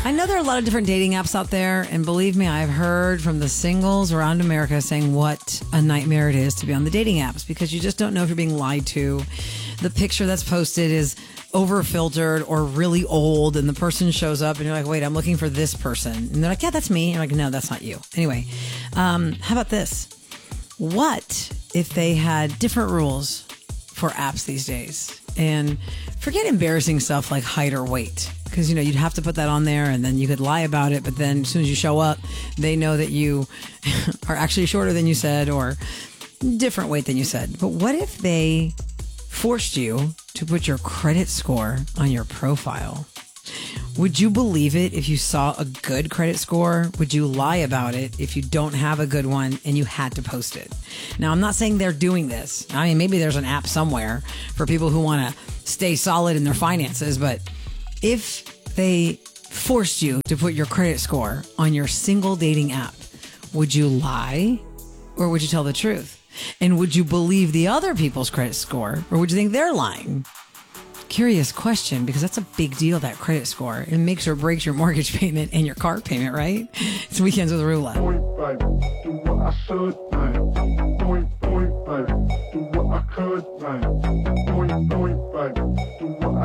I know there are a lot of different dating apps out there, and believe me, I've heard from the singles around America saying what a nightmare it is to be on the dating apps because you just don't know if you're being lied to. The picture that's posted is over-filtered or really old, and the person shows up, and you're like, wait, I'm looking for this person. And they're like, yeah, that's me. And you're like, no, that's not you. Anyway, how about this? What if they had different rules for apps these days? And forget embarrassing stuff like height or weight. Because, you'd have to put that on there and then you could lie about it. But then as soon as you show up, they know that you are actually shorter than you said or different weight than you said. But what if they forced you to put your credit score on your profile? Would you believe it if you saw a good credit score? Would you lie about it if you don't have a good one and you had to post it? Now, I'm not saying they're doing this. I mean, maybe there's an app somewhere for people who want to stay solid in their finances, but if they forced you to put your credit score on your single dating app, would you lie or would you tell the truth? And would you believe the other people's credit score or would you think they're lying? Curious question, because that's a big deal, that credit score. It makes or breaks your mortgage payment and your car payment, right? It's Weekends with Rula. Do what I should, do what I could, do what